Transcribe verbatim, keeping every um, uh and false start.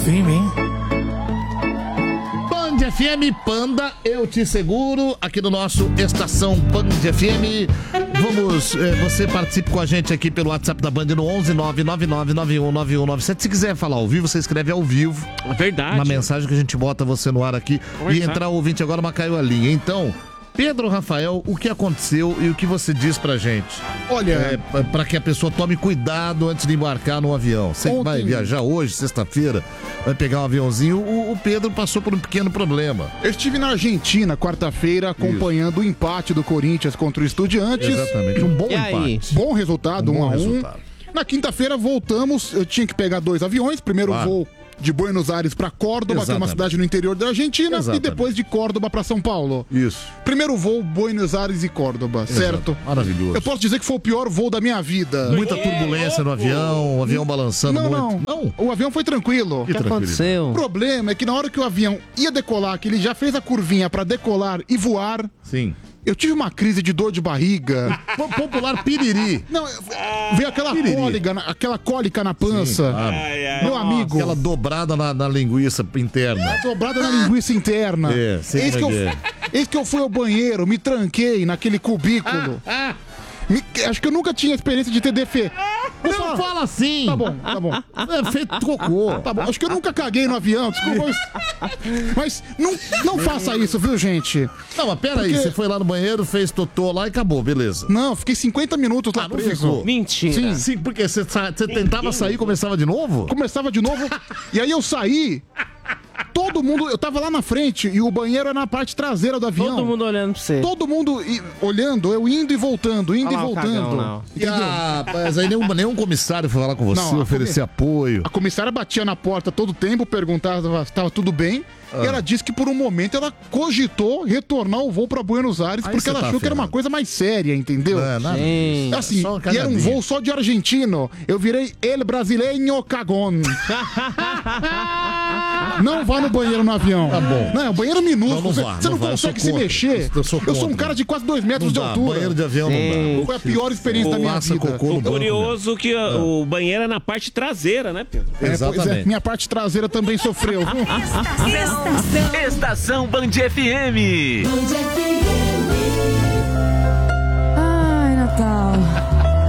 Sim, hein? Band F M, Panda, eu te seguro, aqui no nosso Estação Band F M. Vamos, eh, você participe com a gente aqui pelo WhatsApp da Band no onze nove nove nove nove um nove um nove sete. Se quiser falar ao vivo, você escreve ao vivo. Verdade. Uma mensagem que a gente bota você no ar aqui. Conversar. E entrar o ouvinte agora, mas caiu a linha. Então, Pedro Rafael, o que aconteceu e o que você diz pra gente? Olha, é, pra que a pessoa tome cuidado antes de embarcar no avião. Você Ontem... vai viajar hoje, sexta-feira, vai pegar um aviãozinho, o, o Pedro passou por um pequeno problema. Eu estive na Argentina quarta-feira acompanhando Isso. o empate do Corinthians contra o Estudiantes. Exatamente, um bom e empate. Aí? Bom resultado, um, um a um. Resultado. Na quinta-feira voltamos, eu tinha que pegar dois aviões, primeiro claro. voo de Buenos Aires para Córdoba, Exatamente. que é uma cidade no interior da Argentina, Exatamente. e depois de Córdoba para São Paulo. Isso. Primeiro voo, Buenos Aires e Córdoba, Exato. certo? Maravilhoso. Eu posso dizer que foi o pior voo da minha vida. Muita turbulência no avião, o avião balançando não, muito. Não, não. O avião foi tranquilo. O que, que aconteceu? O problema é que na hora que o avião ia decolar, que ele já fez a curvinha para decolar e voar... Sim. Eu tive uma crise de dor de barriga. Popular piriri. Não, veio aquela piriri. cólica, aquela cólica na pança. Sim, claro. ai, ai, Meu amigo. Aquela dobrada na, na linguiça interna. Dobrada na linguiça interna. É, sei eis, que eu, é. eis que eu fui ao banheiro, me tranquei naquele cubículo. Ah, ah. Me, acho que eu nunca tinha experiência de ter defeito. Não fala. fala assim. Tá bom, tá bom. É feito cocô. Tá bom, acho que eu nunca caguei no avião, desculpa. Mas não, não faça isso, viu, gente? Não, mas pera Porque... aí, você foi lá no banheiro, fez totô lá e acabou, beleza. Não, fiquei cinquenta minutos lá ah, não preso. Ficou. Mentira. Sim, sim, porque você, você tentava sair e começava de novo? Começava de novo, e aí eu saí... Todo mundo, eu tava lá na frente e o banheiro era na parte traseira do avião. Todo mundo olhando pra você. Todo mundo i, olhando, eu indo e voltando, indo Olha e lá, voltando. Cagão, não. Ah, mas aí nenhum, nenhum comissário foi falar com você, não, oferecer comi... apoio. A comissária batia na porta todo tempo, perguntava se tava tudo bem. Ah. E ela disse que por um momento ela cogitou retornar o voo pra Buenos Aires, aí porque ela tá achou ferrado. que era uma coisa mais séria, entendeu? Não, não, Sim. Assim, e era um voo só de argentino. Eu virei el brasileño cagón. Não vá no banheiro no avião. Tá bom. Não, é um banheiro minúsculo. Não, não você vá, você não, não consegue se mexer. Eu sou, eu sou um cara de quase dois metros não de dá, altura. Banheiro de avião Sim. não dá. Foi a pior experiência o, da minha massa, vida. Cocô no o curioso que a, o banheiro é na parte traseira, né, Pedro? É, Exatamente. Pois é, minha parte traseira também sofreu. Estação, Estação Band F M. Band F M.